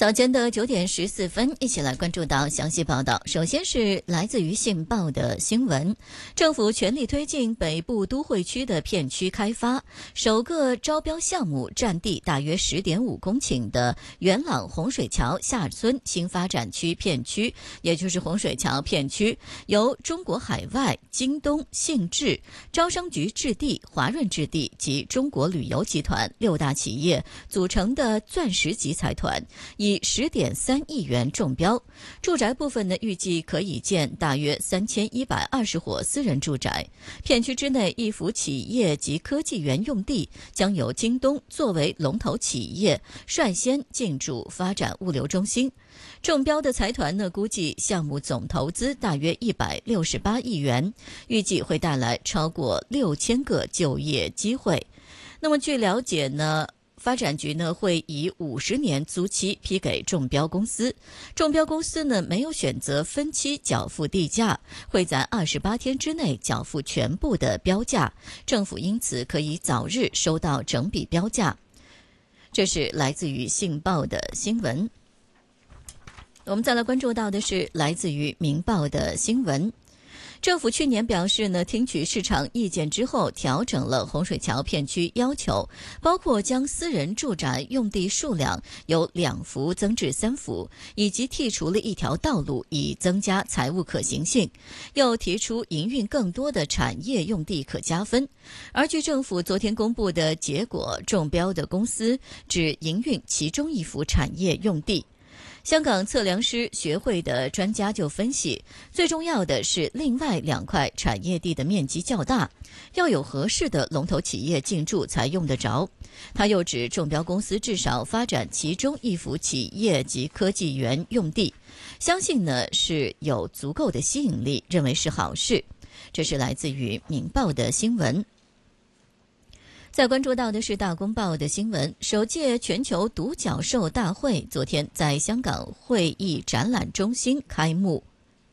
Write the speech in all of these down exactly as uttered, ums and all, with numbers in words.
早间的九点十四分，一起来关注到详细报道。首先是来自于信报的新闻，政府全力推进北部都会区的片区开发，首个招标项目占地大约 十点五公顷的元朗洪水桥下村新发展区片区，也就是洪水桥片区，由中国海外、京东、信置、招商局置地、华润置地及中国旅游集团六大企业组成的钻石级财团，以 十点三亿元中标。住宅部分呢，预计可以建大约三千一百二十伙私人住宅。片区之内一幅企业及科技园用地将由京东作为龙头企业率先进驻发展物流中心。中标的财团呢，估计项目总投资大约一百六十八亿元，预计会带来超过六千个就业机会。那么据了解呢，发展局呢会以五十年租期批给中标公司，中标公司呢没有选择分期缴付地价，会在二十八天之内缴付全部的标价，政府因此可以早日收到整笔标价。这是来自于信报的新闻。我们再来关注到的是来自于明报的新闻。政府去年表示呢，听取市场意见之后，调整了洪水桥片区要求，包括将私人住宅用地数量由两幅增至三幅，以及剔除了一条道路，以增加财务可行性，又提出营运更多的产业用地可加分。而据政府昨天公布的结果，中标的公司只营运其中一幅产业用地。香港测量师学会的专家就分析，最重要的是另外两块产业地的面积较大，要有合适的龙头企业进驻才用得着。他又指中标公司至少发展其中一幅企业及科技园用地，相信呢是有足够的吸引力，认为是好事。这是来自于明报的新闻。再关注到的是大公报的新闻，首届全球独角兽大会昨天在香港会议展览中心开幕。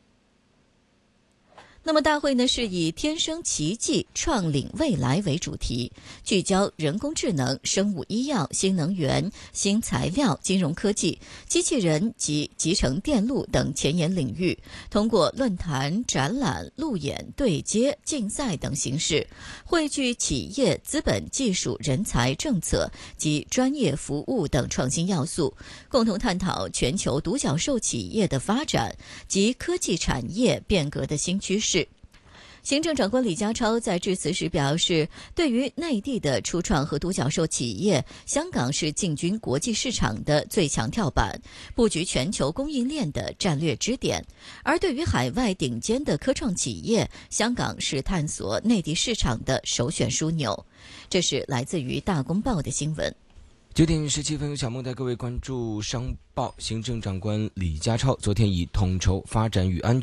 那么大会呢是以天生奇迹创领未来为主题，聚焦人工智能、生物医药、新能源、新材料、金融科技、机器人及集成电路等前沿领域，通过论坛、展览、路演、对接、竞赛等形式，汇聚企业、资本、技术、人才、政策及专业服务等创新要素，共同探讨全球独角兽企业的发展及科技产业变革的新趋势。行政长官李家超在致辞时表示，对于内地的初创和独角兽企业，香港是进军国际市场的最强跳板，布局全球供应链的战略支点；而对于海外顶尖的科创企业，香港是探索内地市场的首选枢纽。这是来自于大公报的新闻。 九点十七分，由小梦带各位关注商报。行政长官李家超昨天以统筹发展与安全